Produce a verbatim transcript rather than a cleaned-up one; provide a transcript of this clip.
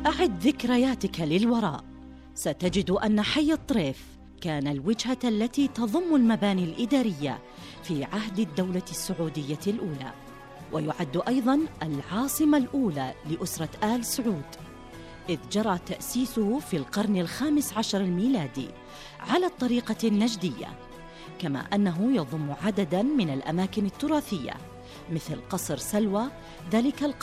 أعد ذكرياتك للوراء، ستجد أن حي الطريف كان الوجهة التي تضم المباني الإدارية في عهد الدولة السعودية الأولى، ويعد أيضاً العاصمة الأولى لأسرة آل سعود، إذ جرى تأسيسه في القرن الخامس عشر الميلادي على الطريقة النجدية، كما أنه يضم عدداً من الأماكن التراثية مثل قصر سلوى، ذلك القصر